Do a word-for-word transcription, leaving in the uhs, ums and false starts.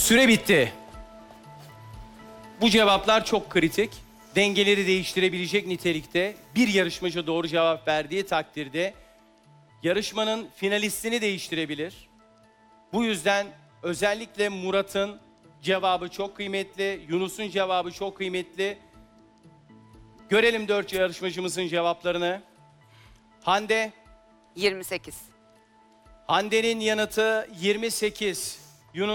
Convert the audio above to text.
Süre bitti. Bu cevaplar çok kritik. Dengeleri değiştirebilecek nitelikte. Bir yarışmacı doğru cevap verdiği takdirde yarışmanın finalistini değiştirebilir. Bu yüzden özellikle Murat'ın cevabı çok kıymetli, Yunus'un cevabı çok kıymetli. Görelim dört yarışmacımızın cevaplarını. Hande. yirmi sekiz. Hande'nin yanıtı yirmi sekiz.